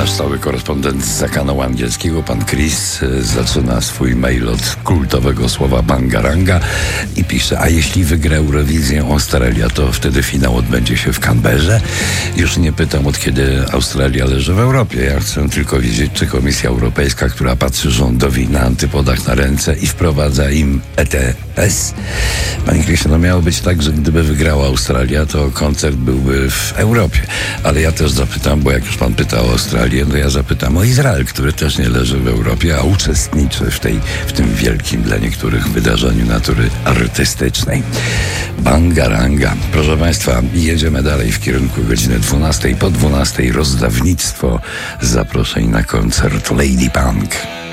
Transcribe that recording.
Nasz stały korespondent z kanału angielskiego, pan Chris, zaczyna swój mail od kultowego słowa bangaranga i pisze: a jeśli wygra Eurowizję Australia, to wtedy finał odbędzie się w Canberrze? Już nie pytam, od kiedy Australia leży w Europie. Ja chcę tylko wiedzieć, czy Komisja Europejska, która patrzy rządowi na antypodach na ręce i wprowadza im ETS. Panie Chrisie, no miało być tak, że gdyby wygrała Australia, to koncert byłby w Europie. Ale ja też zapytam, bo jak już pan pyta o Australię, to ja zapytam o Izrael, który też nie leży w Europie, a uczestniczy w tym wielkim dla niektórych wydarzeniu natury artystycznej. Bangaranga. Proszę państwa, jedziemy dalej w kierunku godziny 12. Po 12 rozdawnictwo zaproszeń na koncert Lady Punk.